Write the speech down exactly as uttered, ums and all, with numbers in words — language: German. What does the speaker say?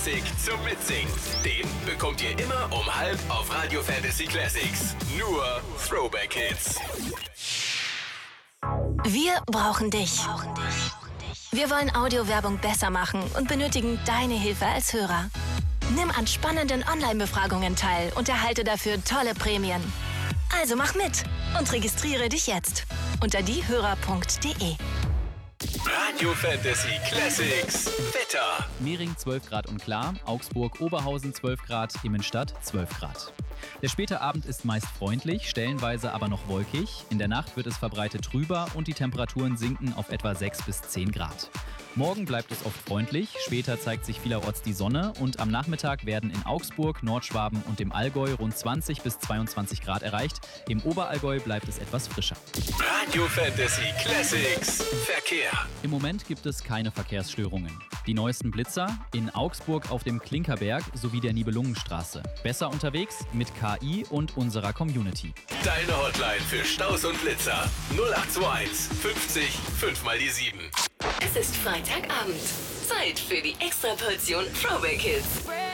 Classic zum Mitsingen. Den bekommt ihr immer um halb auf Radio Fantasy Classics. Nur Throwback Hits. Wir brauchen dich. Wir wollen Audiowerbung besser machen und benötigen deine Hilfe als Hörer. Nimm an spannenden Online-Befragungen teil und erhalte dafür tolle Prämien. Also mach mit und registriere dich jetzt unter diehörer punkt de. Radio Fantasy Classics Wetter. Mehring zwölf Grad und klar, Augsburg, Oberhausen zwölf Grad, Immenstadt zwölf Grad. Der späte Abend ist meist freundlich, stellenweise aber noch wolkig. In der Nacht wird es verbreitet trüber und die Temperaturen sinken auf etwa sechs bis zehn Grad. Morgen bleibt es oft freundlich, später zeigt sich vielerorts die Sonne und am Nachmittag werden in Augsburg, Nordschwaben und dem Allgäu rund zwanzig bis zweiundzwanzig Grad erreicht. Im Oberallgäu bleibt es etwas frischer. Radio Fantasy Classics Verkehr. Im Moment gibt es keine Verkehrsstörungen. Die neuesten Blitzer in Augsburg auf dem Klinkerberg sowie der Nibelungenstraße. Besser unterwegs mit K I und unserer Community. Deine Hotline für Staus und Blitzer null acht zwei eins fünfzig fünf mal die sieben. Es ist Freitagabend. Zeit für die Extraportion Throwback Hits.